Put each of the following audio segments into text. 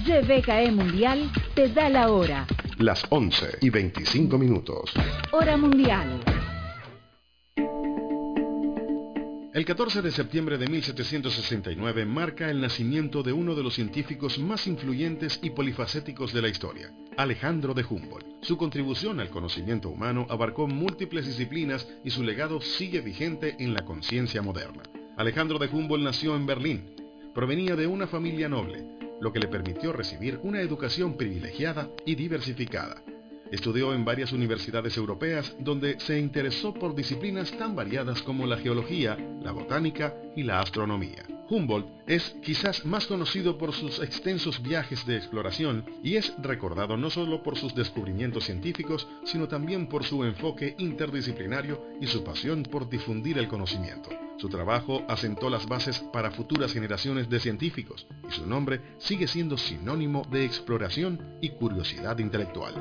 YBKE Mundial te da la hora. Las 11:25. Hora mundial. El 14 de septiembre de 1769 marca el nacimiento de uno de los científicos más influyentes y polifacéticos de la historia, Alejandro de Humboldt. Su contribución al conocimiento humano abarcó múltiples disciplinas y su legado sigue vigente en la conciencia moderna. Alejandro de Humboldt nació en Berlín. Provenía de una familia noble, lo que le permitió recibir una educación privilegiada y diversificada. Estudió en varias universidades europeas donde se interesó por disciplinas tan variadas como la geología, la botánica y la astronomía. Humboldt es quizás más conocido por sus extensos viajes de exploración y es recordado no solo por sus descubrimientos científicos, sino también por su enfoque interdisciplinario y su pasión por difundir el conocimiento. Su trabajo asentó las bases para futuras generaciones de científicos y su nombre sigue siendo sinónimo de exploración y curiosidad intelectual.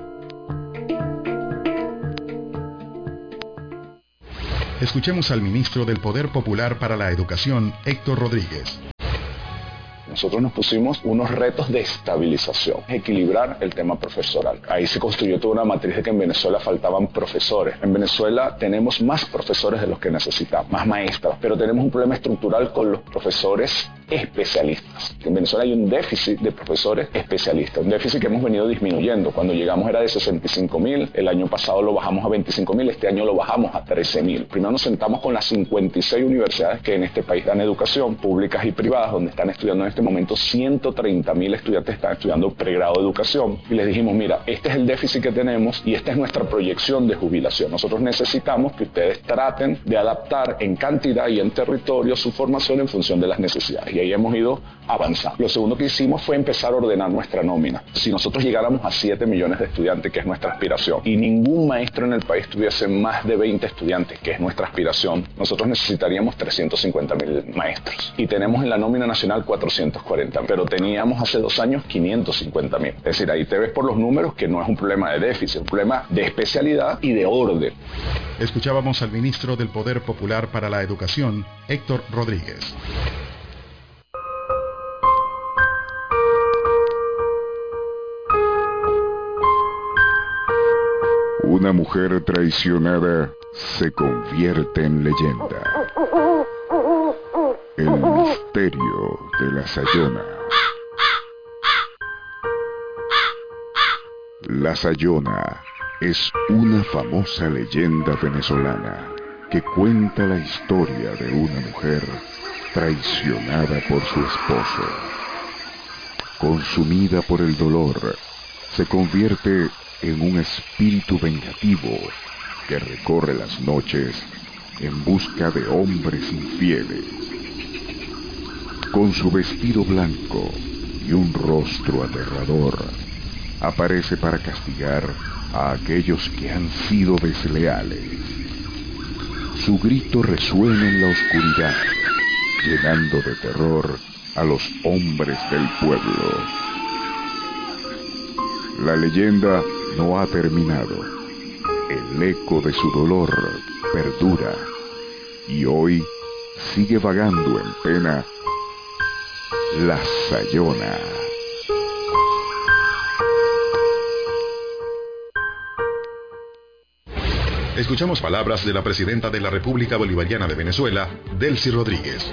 Escuchemos al ministro del Poder Popular para la Educación, Héctor Rodríguez. Nosotros nos pusimos unos retos de estabilización, equilibrar el tema profesoral. Ahí se construyó toda una matriz de que en Venezuela faltaban profesores. En Venezuela tenemos más profesores de los que necesitamos, más maestros, pero tenemos un problema estructural con los profesores especialistas. En Venezuela hay un déficit de profesores especialistas, un déficit que hemos venido disminuyendo. Cuando llegamos era de 65.000, el año pasado lo bajamos a 25.000, este año lo bajamos a 13.000. Primero nos sentamos con las 56 universidades que en este país dan educación, públicas y privadas, donde están estudiando en este momento 130.000 estudiantes están estudiando pregrado de educación, y les dijimos, mira, este es el déficit que tenemos y esta es nuestra proyección de jubilación. Nosotros necesitamos que ustedes traten de adaptar en cantidad y en territorio su formación en función de las necesidades. Y ahí hemos ido avanzando. Lo segundo que hicimos fue empezar a ordenar nuestra nómina. Si nosotros llegáramos a 7 millones de estudiantes, que es nuestra aspiración, y ningún maestro en el país tuviese más de 20 estudiantes, que es nuestra aspiración, nosotros necesitaríamos 350.000 maestros. Y tenemos en la nómina nacional 440, pero teníamos hace 2 años 550.000. Es decir, ahí te ves por los números que no es un problema de déficit, es un problema de especialidad y de orden. Escuchábamos al ministro del Poder Popular para la Educación, Héctor Rodríguez. Una mujer traicionada se convierte en leyenda. El misterio de la Sayona. La Sayona es una famosa leyenda venezolana que cuenta la historia de una mujer traicionada por su esposo. Consumida por el dolor, se convierte en un espíritu vengativo que recorre las noches en busca de hombres infieles. Con su vestido blanco y un rostro aterrador, aparece para castigar a aquellos que han sido desleales. Su grito resuena en la oscuridad, llenando de terror a los hombres del pueblo. La leyenda no ha terminado. El eco de su dolor perdura y hoy sigue vagando en pena la Sayona. Escuchamos palabras de la presidenta de la República Bolivariana de Venezuela, Delcy Rodríguez.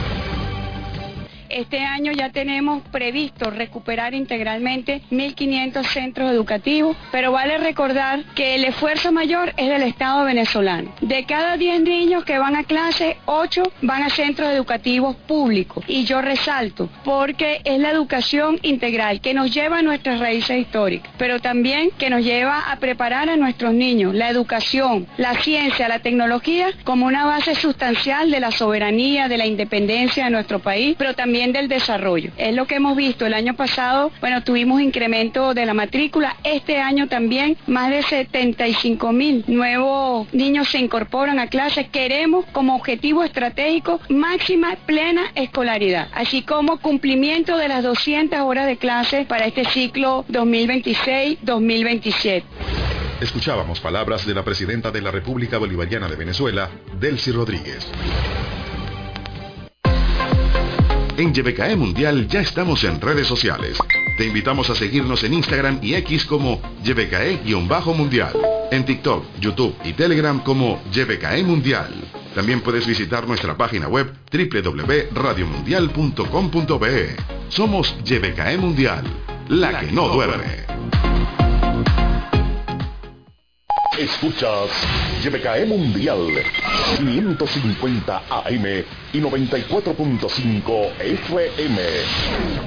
Este año ya tenemos previsto recuperar integralmente 1.500 centros educativos, pero vale recordar que el esfuerzo mayor es del Estado venezolano. De cada 10 niños que van a clase, 8 van a centros educativos públicos. Y yo resalto, porque es la educación integral que nos lleva a nuestras raíces históricas, pero también que nos lleva a preparar a nuestros niños la educación, la ciencia, la tecnología como una base sustancial de la soberanía, de la independencia de nuestro país, pero también del desarrollo. Es lo que hemos visto el año pasado, tuvimos incremento de la matrícula, este año también más de 75.000 nuevos niños se incorporan a clases. Queremos como objetivo estratégico máxima plena escolaridad, así como cumplimiento de las 200 horas de clase para este ciclo 2026-2027. Escuchábamos palabras de la presidenta de la República Bolivariana de Venezuela, Delcy Rodríguez. En YBKE Mundial ya estamos en redes sociales. Te invitamos a seguirnos en Instagram y X como YBKE-Mundial. En TikTok, YouTube y Telegram como YBKE Mundial. También puedes visitar nuestra página web www.radiomundial.com.be. Somos YBKE Mundial, la que no duerme. Escuchas YBKE Mundial 550 AM y 94.5 FM.